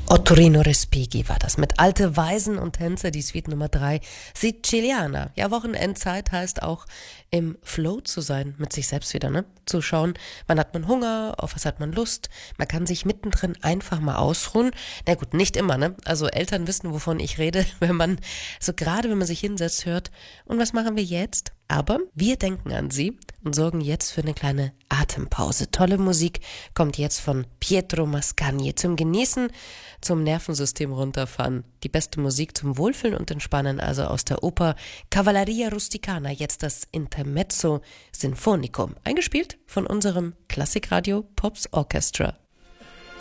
Ottorino Respighi war das mit Alte Weisen und Tänzer, die Suite Nummer 3, Siciliana. Ja, Wochenendzeit heißt auch im Flow zu sein, mit sich selbst wieder, ne? Zu schauen, wann hat man Hunger, auf was hat man Lust. Man kann sich mittendrin einfach mal ausruhen. Na gut, nicht immer, ne? Also Eltern wissen, wovon ich rede, wenn man sich hinsetzt, hört. Und was machen wir jetzt? Aber wir denken an sie und sorgen jetzt für eine kleine Atempause. Tolle Musik kommt jetzt von Pietro Mascagni zum Genießen, zum Nervensystem runterfahren. Die beste Musik zum Wohlfühlen und Entspannen, also aus der Oper Cavalleria Rusticana, jetzt das Intermezzo Sinfonicum, eingespielt von unserem Klassikradio Pops Orchestra.